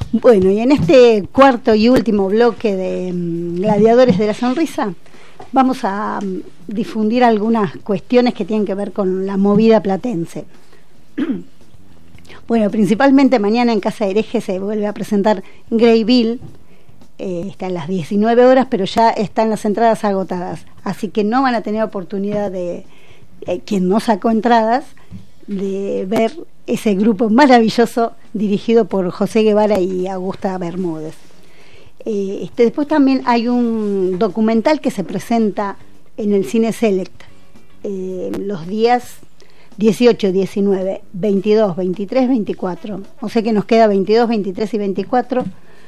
Bueno, y en este cuarto y último bloque de Gladiadores de la Sonrisa vamos a difundir algunas cuestiones que tienen que ver con la movida platense. Bueno, principalmente mañana en Casa Hereje se vuelve a presentar Greyville, está a las 19 horas, pero ya están las entradas agotadas, así que no van a tener oportunidad de, quien no sacó entradas, de ver ese grupo maravilloso dirigido por José Guevara y Augusta Bermúdez. Después también hay un documental que se presenta en el Cine Select los días 18, 19, 22, 23, 24. O sea que nos queda 22, 23 y 24.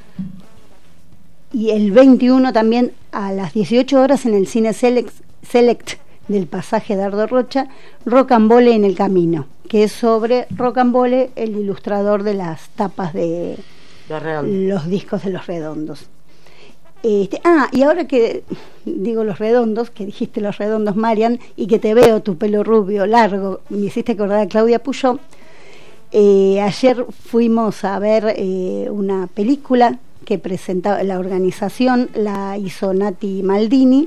Y el 21 también a las 18 horas en el Cine Select del Pasaje Dardo Rocha, Rocambole en el Camino, que es sobre Rocambole, el ilustrador de las tapas de los discos de Los Redondos. Y ahora que digo Los Redondos, que dijiste Los Redondos, Marian, y que te veo tu pelo rubio largo, me hiciste acordar a Claudia Puyó. Ayer fuimos a ver una película que presentaba la organización, la hizo Nati Maldini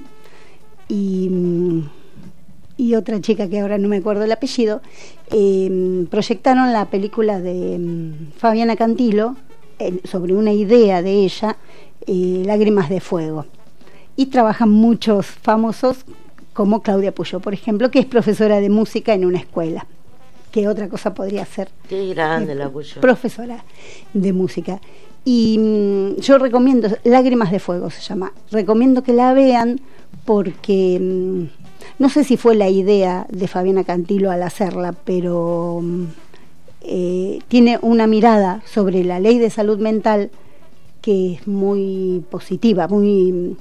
y otra chica que ahora no me acuerdo el apellido. Proyectaron la película de Fabiana Cantilo sobre una idea de ella, Lágrimas de Fuego, y trabajan muchos famosos como Claudia Puyó, por ejemplo, que es profesora de música en una escuela. ¿Qué otra cosa podría ser? Qué grande la Puyó. Profesora de música. Y yo recomiendo, Lágrimas de Fuego se llama, recomiendo que la vean porque no sé si fue la idea de Fabiana Cantilo al hacerla, pero tiene una mirada sobre la ley de salud mental que es muy positiva, muy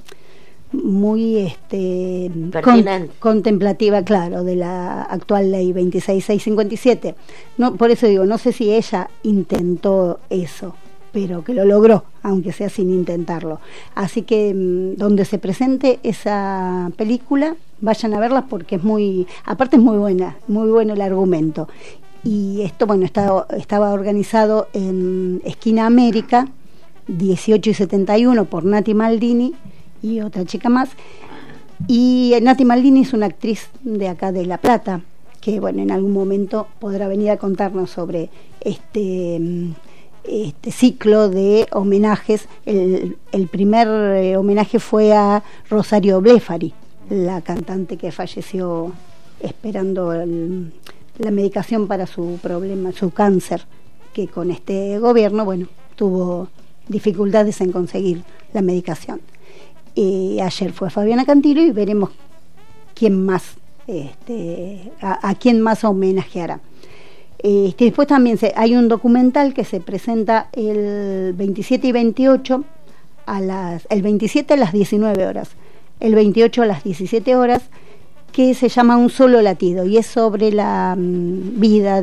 contemplativa, claro, de la actual ley 26657. No, por eso digo, no sé si ella intentó eso, pero que lo logró, aunque sea sin intentarlo. Así que donde se presente esa película, vayan a verla porque aparte es muy buena, muy bueno el argumento. Y esto, bueno, estaba organizado en Esquina América, 18 y 71, por Nati Maldini y otra chica más. Y Nati Maldini es una actriz de acá de La Plata, que bueno, en algún momento podrá venir a contarnos sobre este ciclo de homenajes. El primer homenaje fue a Rosario Blefari, la cantante que falleció esperando la medicación para su problema, su cáncer, que con este gobierno, bueno, tuvo dificultades en conseguir la medicación. Ayer fue Fabiana Cantilo y veremos quién más, a quién más homenajeará. Después también hay un documental que se presenta el 27 y 28 el 27 a las 19 horas, el 28 a las 17 horas, que se llama Un Solo Latido, y es sobre la vida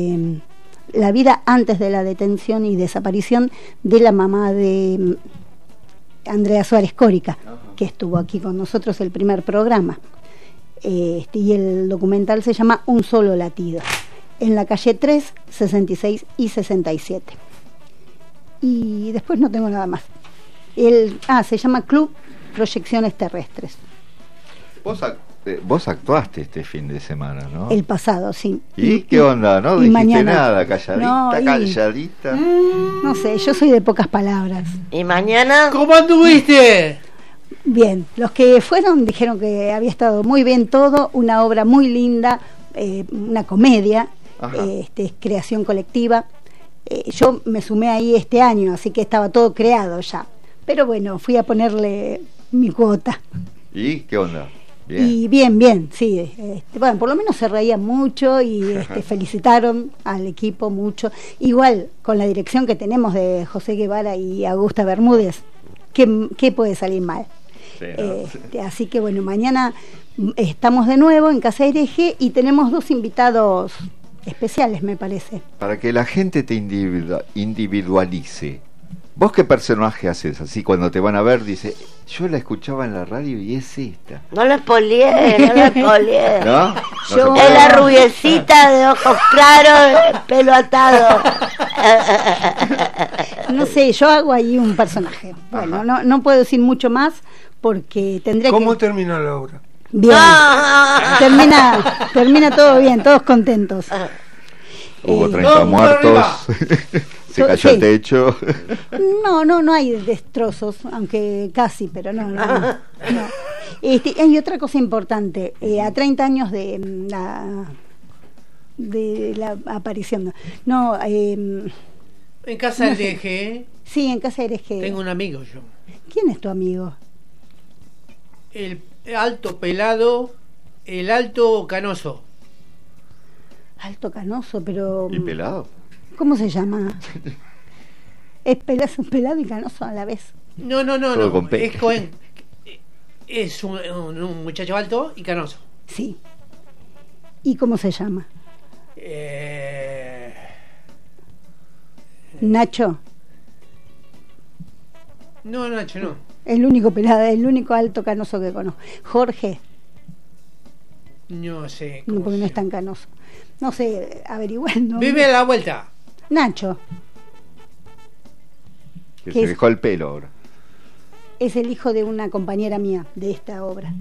antes de la detención y desaparición de la mamá de Andrea Suárez Córica, que estuvo aquí con nosotros el primer programa. Y el documental se llama Un Solo Latido, en la calle 3, 66 y 67. Y después no tengo nada más. Se llama Club Proyecciones Terrestres. Vos actuaste este fin de semana, ¿no? El pasado, sí. ¿Y qué onda? ¿No dijiste mañana nada? Calladita. No sé, yo soy de pocas palabras. ¿Y mañana? ¿Cómo anduviste? Bien, los que fueron dijeron que había estado muy bien todo, una obra muy linda, una comedia, creación colectiva. Yo me sumé ahí este año, así que estaba todo creado ya. Pero bueno, fui a ponerle mi cuota. ¿Y qué onda? Bien. Y bien, sí. Bueno, por lo menos se reían mucho y felicitaron al equipo mucho. Igual, con la dirección que tenemos de José Guevara y Augusta Bermúdez, ¿qué puede salir mal? Sí, ¿no? Así que bueno, mañana estamos de nuevo en Casa Hereje y tenemos 2 invitados especiales, me parece. Para que la gente te individualice. ¿Vos qué personaje haces? Así cuando te van a ver, dice, yo la escuchaba en la radio y es esta. No la polié. ¿No? Es la rubiecita de ojos claros, pelo atado. No sé, yo hago ahí un personaje. Bueno, Ajá. no puedo decir mucho más porque tendría ¿Cómo que... terminó la obra? Bien, termina todo bien, todos contentos. Hubo Eh, 30 ¡Vamos muertos, se cayó el Sí. techo. No hay destrozos, aunque casi, pero no. Hay otra cosa importante, a 30 años de la aparición. No, En casa No del sé. DG sí, en casa eres que... tengo un amigo yo. ¿Quién es tu amigo? El alto pelado, el alto canoso. Alto canoso, pero... ¿Y pelado? ¿Cómo se llama? Es pelado y canoso a la vez. No, Todo con P. Es un muchacho alto y canoso. Sí. ¿Y cómo se llama? Nacho. No, Nacho, no. El único pelado, el único alto canoso que conozco. Jorge, No sé. no, cómo porque no se es tan canoso. No sé, averiguando. Vive a la vuelta. Nacho, Que ¿Qué se es? dejó el pelo ahora. es el hijo de una compañera mía de esta obra.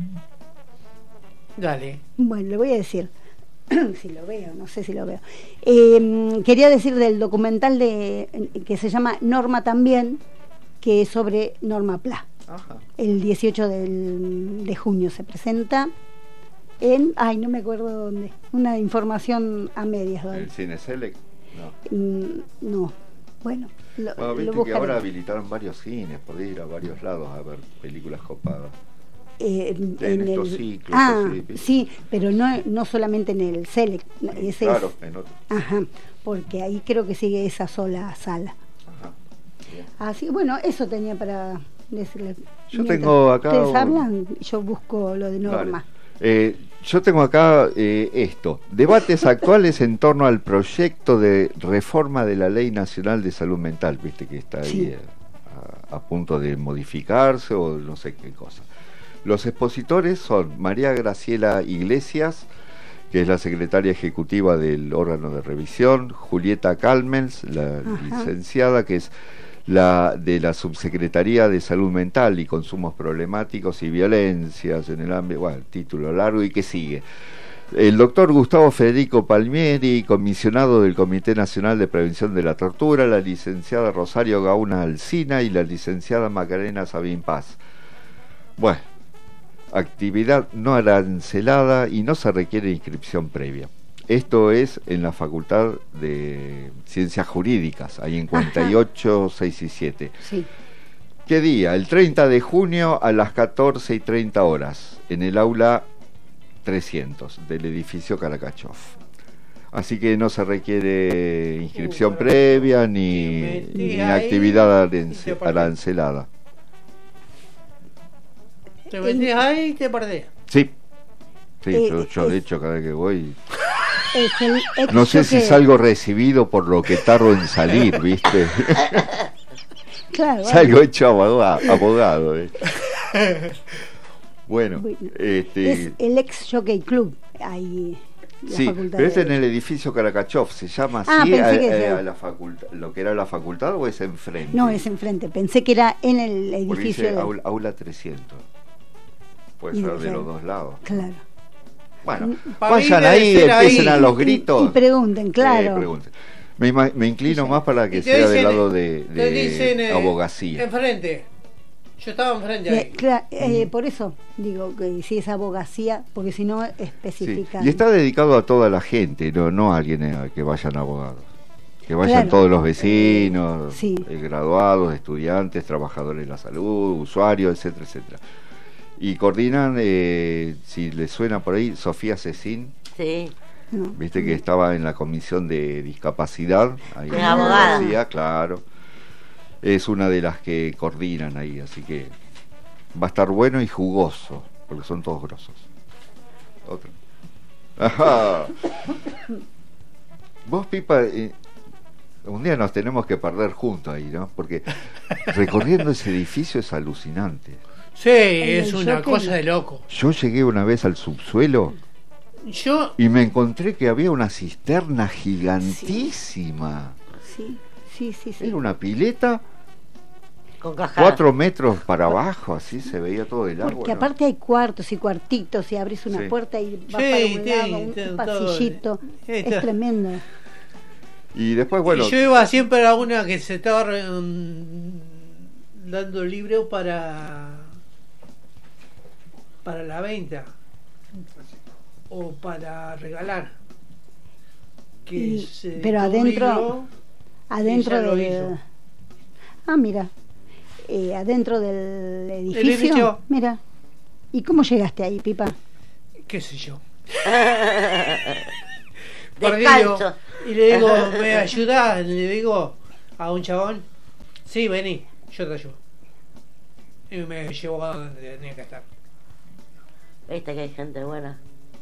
Dale. Bueno, le voy a decir, si lo veo, no sé si lo veo. Quería decir del documental que se llama Norma también, que es sobre Norma Pla. Ajá. El 18 de junio se presenta no me acuerdo dónde, una información a medias. ¿El Cine Select? No. No, bueno, Bueno, lo viste que buscaré. ahora habilitaron varios cines, podés ir a varios lados a ver películas copadas. En estos el- ciclos, así, sí, pero no solamente en el Select, ese Claro, es, en otro. ajá, porque ahí creo que sigue esa sola sala. Ajá. Bien. Así, bueno, eso tenía para decirle. Yo Mientras tengo acá ustedes un- hablan, yo busco lo de Norma. Dale. Yo tengo acá esto, debates actuales en torno al proyecto de reforma de la Ley Nacional de Salud Mental, viste que está ahí Sí. a punto de modificarse o no sé qué cosa. Los expositores son María Graciela Iglesias, que es la secretaria ejecutiva del órgano de revisión, Julieta Calmens, la licenciada, que es la de la Subsecretaría de Salud Mental y Consumos Problemáticos y Violencias en el ámbito, bueno, título largo y que sigue. El doctor Gustavo Federico Palmieri, comisionado del Comité Nacional de Prevención de la Tortura, la licenciada Rosario Gauna Alsina y la licenciada Macarena Sabín Paz. Bueno, actividad no arancelada y no se requiere inscripción previa. Esto es en la Facultad de Ciencias Jurídicas, ahí en 48, 6 y 7. Sí. ¿Qué día? El 30 de junio a las 14:30 en el aula 300 del edificio Karakachov. Así que no se requiere inscripción previa ni actividad arancelada. Te metés ahí y te perdés. Sí, sí, yo de es- hecho cada vez que voy... Es el ex No sé si jockey. salgo recibido por lo que tardo en salir, ¿viste? Claro, Salgo hecho abogado. Bueno, es el ex Jockey Club ahí la sí, facultad pero es de- en el edificio Karakachov. ¿Se llama Ah, así pensé que a sí. la facultad, lo que era la facultad o es enfrente? No, es enfrente. Pensé que era en el Porque edificio dice de- aula 300. Puede Y ser de- de los dos lados. Claro. Bueno, Para mí vayan debe ahí, ser empiecen ahí. a los gritos. Y pregunten, claro. Pregunten. Me inclino más para que Y te sea dicen, del lado te de dicen, abogacía. Enfrente. Yo estaba enfrente ahí. Por eso digo que si es abogacía, porque si no Sí, especifican. y está dedicado a toda la gente, no a alguien que vayan abogados. Que vayan Claro. todos los vecinos, Sí. graduados, estudiantes, trabajadores de la salud, usuarios, etcétera, etcétera. Y coordinan, si les suena por ahí, Sofía Cecín, Sí. No. viste que estaba en la comisión de discapacidad. Ahí Es en abogada. Andalucía, claro. Es una de las que coordinan ahí, así que va a estar bueno y jugoso, porque son todos grosos. Otro. Ajá. Vos, Pipa, un día nos tenemos que perder juntos ahí, ¿no? Porque recorriendo ese edificio es alucinante. Sí, es el una Jockey. cosa de loco. Yo llegué una vez al subsuelo Yo, y me encontré que había una cisterna gigantísima. Sí, sí, sí. Era una pileta, Con cajada. 4 metros para abajo, así se veía todo el agua. Porque ¿no? aparte hay cuartos y cuartitos, y abrís una Sí. puerta y va Sí, para un sí, lado, un todo. pasillito. Está. Es tremendo. Y después, bueno, Yo iba siempre a una que se estaba dando libre para la venta o para regalar. Y- se pero editó un adentro- libro Adentro y ya lo del... hizo. Ah, mira. Adentro del edificio. edificio. Mira. ¿Y cómo llegaste ahí, Pipa? qué sé yo. Descalzo. Perdido. Y le digo, ¿me ayudás? Le digo a un chabón, sí, vení, yo te ayudo. Y me llevó a donde tenía que estar. Viste que hay gente buena.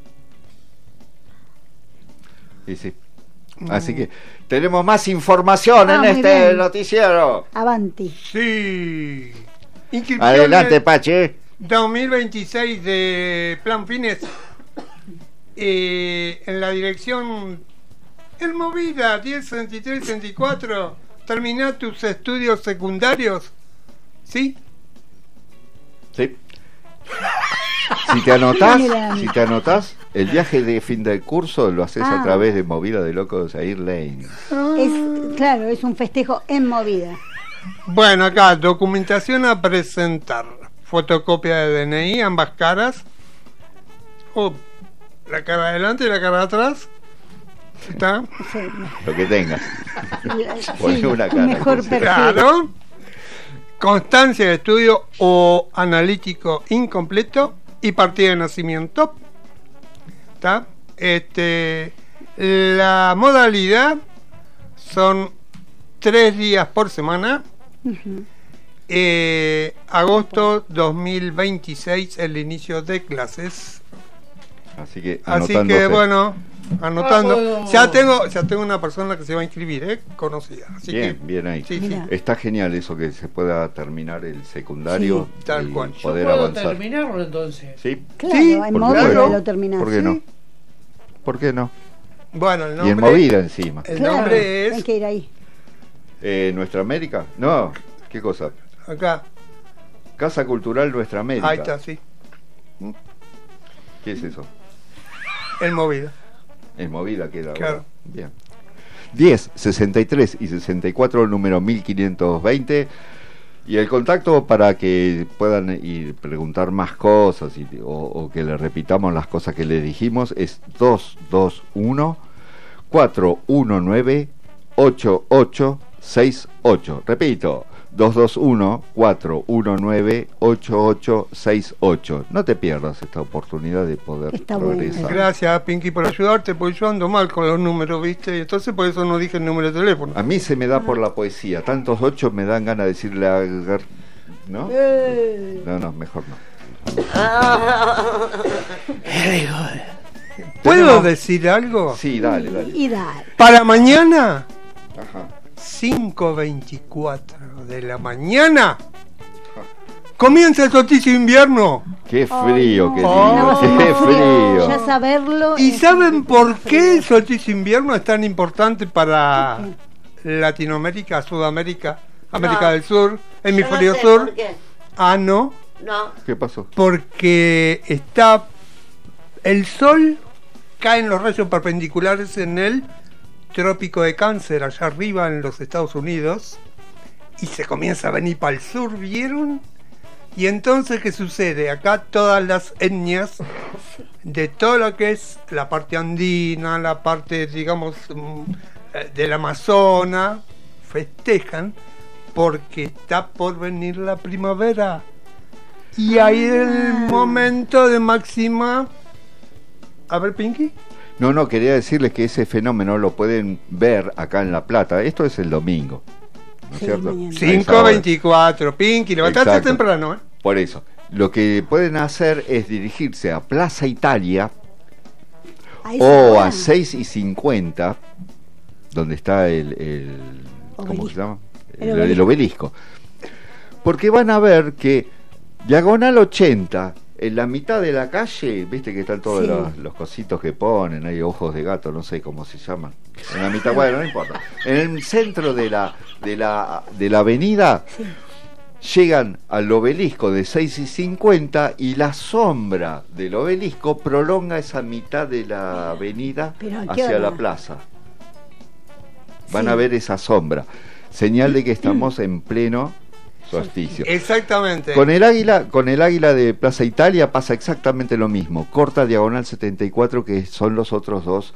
y sí. Así que tenemos más información Ah, en muy este bien. noticiero. Avanti. Sí. Inscripciones Adelante, Pache. 2026 de Plan Fines. En la dirección El Movida 1063-64. Termina tus estudios secundarios. ¿Sí? Sí. Si te anotás, el viaje de fin del curso lo haces a Ah. través de Movida de Locos Air Lane. Claro, es un festejo en movida. Bueno, acá, documentación a presentar. Fotocopia de DNI, ambas caras. O la cara de adelante y la cara de atrás. ¿Está? Sí, Lo que tengas. Poné sí, una un cara, mejor entonces. perfil. Claro. Constancia de estudio o analítico incompleto y partida de nacimiento. ¿Está? La modalidad son 3 días por semana. Ujú. Agosto 2026 el inicio de clases. Así que Así anotándose. que bueno, anotando. bueno. Ya tengo una persona que se va a inscribir, conocida. Así Bien, que, bien ahí. sí, sí. Mira. Está genial eso que se pueda terminar el secundario Sí, tal y cual. Yo poder puedo avanzar. terminarlo entonces. Sí, Claro, Sí, en porque movida claro. lo terminás. ¿por qué Sí. no? ¿Por qué no? Bueno, el Y nombre, en movida encima. el Claro, nombre hay es que ir ahí. ¿Nuestra América? No, ¿qué cosa? acá. Casa Cultural Nuestra América. Ahí está, sí. ¿Qué es eso? El movida. En movida queda. Claro. Ahora. Bien. 10, 63 y 64, número 1520. Y el contacto para que puedan ir preguntar más cosas o que le repitamos las cosas que le dijimos es 221 419 8868. Repito, 221 419 8868. No te pierdas esta oportunidad de poder Está bueno. progresar. Gracias, Pinky, por ayudarte, porque yo ando mal con los números, ¿viste? Y entonces por eso no dije el número de teléfono. A mí se me da por la poesía. Tantos 8 me dan ganas de decirle a ¿no? No, mejor no. ¿Puedo Tenemos- decir algo? Sí, dale. Y dale. Para mañana, Ajá. 5:24 de la mañana, comienza el solsticio de invierno. Qué frío Ay, que no. digo. No, Qué no, frío. Ya saberlo. ¿Y es saben mucho por más qué frío. el solsticio de invierno es tan importante para Latinoamérica, Sudamérica, América No. del Sur, hemisferio Yo no sé sur? por qué. Ah, no, No. ¿Qué pasó? porque está el sol cae en los rayos perpendiculares en el trópico de Cáncer, allá arriba en los Estados Unidos, y se comienza a venir para el sur, ¿vieron? Y entonces, ¿qué sucede? Acá todas las etnias de todo lo que es la parte andina, la parte, digamos, del Amazonas, festejan porque está por venir la primavera. Y ahí es el momento de máxima... A ver, Pinky. No, quería decirles que ese fenómeno lo pueden ver acá en La Plata. Esto es el domingo, ¿no es Sí, cierto? mañana. A esa hora. 5:24, Pinky, levantate Exacto. temprano, ¿eh? Por eso, lo que pueden hacer es dirigirse a Plaza Italia A esa o hora. a 6:50, donde está ¿cómo Obelisco. se llama? El El obelisco. Porque van a ver que diagonal 80, en la mitad de la calle, viste que están todos Sí. los cositos que ponen, hay ojos de gato, no sé cómo se llaman. En la mitad, bueno, no importa. En el centro de la avenida Sí. llegan al obelisco de 6:50 y la sombra del obelisco prolonga esa mitad de la avenida ¿Pero a qué hacia hora? la plaza. Van Sí. a ver esa sombra, señal de que estamos en pleno solsticio. Exactamente. Con el águila de Plaza Italia pasa exactamente lo mismo. Corta diagonal 74, que son los otros dos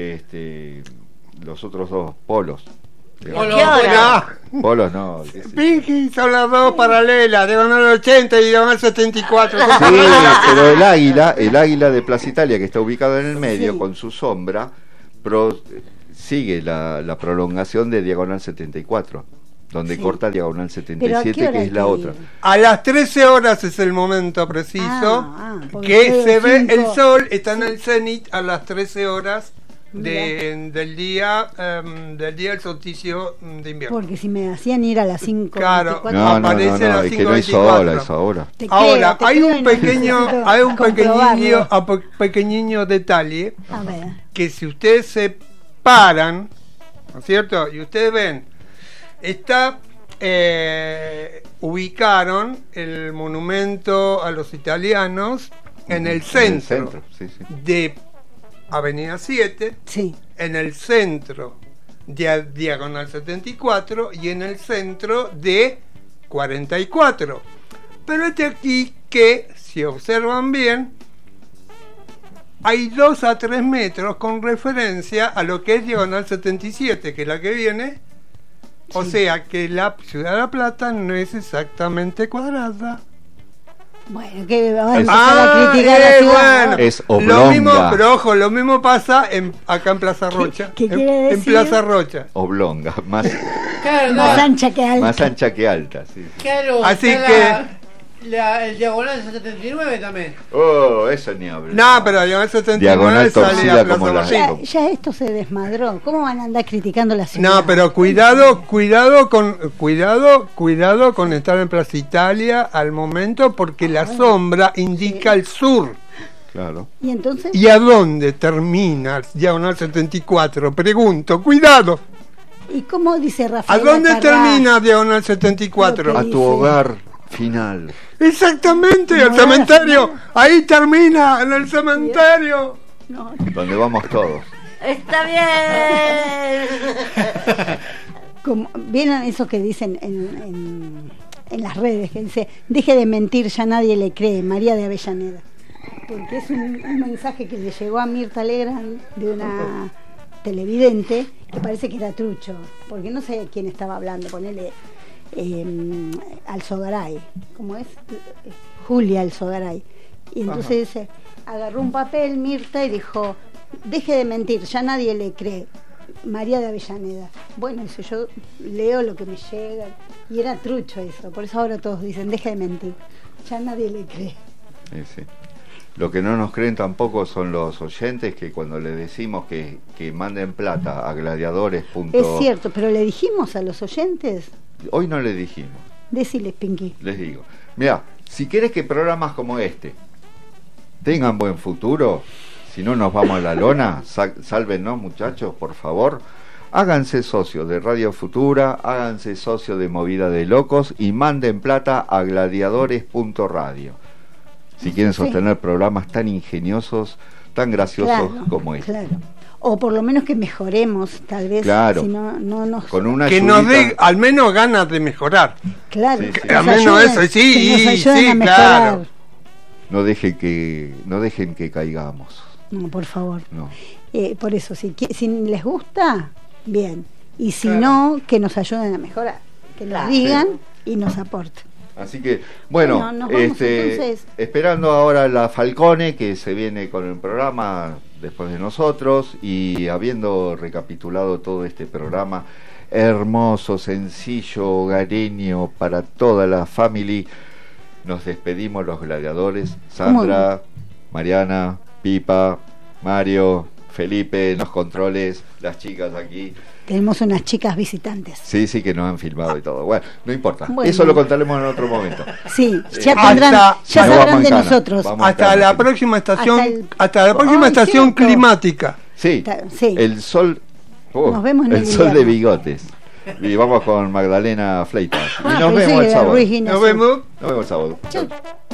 polos. Polo, ¿Qué hora? No, Polos no. qué sé yo. Pinky, son las dos paralelas, diagonal 80 y diagonal 74. Sí, pero el águila de Plaza Italia, que está ubicado en el medio, Sí. con su sombra, sigue la prolongación de diagonal 74, donde Sí. corta diagonal ¿Pero a 77, qué hora que hay es la que otra. ir? A las 13 horas es el momento preciso Porque que luego se ve 5. el sol, está en el cenit a las 13 horas del día del solsticio de invierno. Porque si me hacían ir a las 5. Claro. No, aparece a las es que no es 5:24. hora, es ahora. Ahora, hay un pequeño detalle A ver. que si ustedes se paran, ¿no es cierto? Y ustedes ven, ubicaron el monumento a los italianos en el centro sí, sí. de Avenida 7, Sí. en el centro de diagonal 74 y en el centro de 44. Pero aquí que, si observan bien, hay 2 a 3 metros con referencia a lo que es diagonal 77, que es la que viene. O sea que la ciudad de La Plata no es exactamente cuadrada. Bueno, que vamos a empezar a criticar la ciudad. bueno. Es Lo oblonga. mismo, pero ojo, lo mismo pasa acá en Plaza Rocha. qué en, quiere en decir? Plaza Rocha. Oblonga, más, Claro, Más no, ancha que alta. más ancha que alta, sí. claro, Así está el diagonal 79 también. Oh, eso ni habla. No, pero diagonal 79 Diagonal sale torcida a Plaza como la- Rocha. Ya esto se desmadró. ¿Cómo van a andar criticando la ciudad? No, pero cuidado con estar en Plaza Italia al momento, porque la sombra indica el sur. Claro. ¿Y entonces? ¿Y a dónde termina diagonal 74? Pregunto, cuidado. ¿Y cómo dice ¿A Rafael? dónde Acarrá? termina diagonal 74? A dice? tu hogar final. Exactamente, el No, cementerio. Ahí termina, en el cementerio. No, Donde vamos todos. Está bien. ¿vieron eso que dicen en las redes? Que dice, deje de mentir, ya nadie le cree, María de Avellaneda. Porque es un mensaje que le llegó a Mirta Legrand de una televidente que parece que era trucho, porque no sé quién estaba hablando, ponele Alzogaray, ¿cómo es? Julia Alzogaray. Y entonces dice, agarró un papel Mirta y dijo, deje de mentir, ya nadie le cree, María de Avellaneda. Bueno, dice, yo leo lo que me llega, y era trucho eso, por eso ahora todos dicen, deje de mentir, ya nadie le cree. Sí. Lo que no nos creen tampoco son los oyentes, que cuando les decimos que manden plata a gladiadores. Es cierto, pero le dijimos a los oyentes, Hoy no les dijimos, deciles, Pinky. les digo. Mira, si quieres que programas como este tengan buen futuro, si no nos vamos a la lona, sálvenos, muchachos, por favor. Háganse socios de Radio Futura, háganse socios de Movida de Locos y manden plata a gladiadores.radio. Si quieren sostener programas tan ingeniosos, tan graciosos Claro, como este. claro. O por lo menos que mejoremos, tal vez. Claro. Si no nos. Con una Que nos dé ayudita. al menos ganas de mejorar. Claro, Sí, sí. que nos Al menos ayuden, eso, sí, que nos ayuden sí, a mejorar. claro. No dejen que caigamos. No, por favor. No. Por eso, si les gusta, bien. Y si Claro. no, que nos ayuden a mejorar. Que nos Claro. digan y nos aporten. Así que, bueno, Bueno, nos vamos entonces. esperando ahora la Falcone, que se viene con el programa después de nosotros, y habiendo recapitulado todo este programa hermoso, sencillo, hogareño para toda la family, nos despedimos los gladiadores. Sandra, Mariana, Pipa, Mario, Felipe, los controles, las chicas aquí. Tenemos unas chicas visitantes. Sí, que nos han filmado y todo. Bueno, no importa. Bueno. Eso lo contaremos en otro momento. Sí, ya Hasta- tendrán, ya Vamos a sabrán de Mancana, nosotros. vamos. Hasta la próxima estación, Hasta el- Ay, estación cierto. climática. Sí, Sí. el sol. Nos vemos en el el sol de invierno. bigotes. Y vamos con Magdalena Fleitas. Y nos pensé vemos que el era sábado. Ruiz Guiñazú. Nos vemos. Nos vemos el sábado. Chau.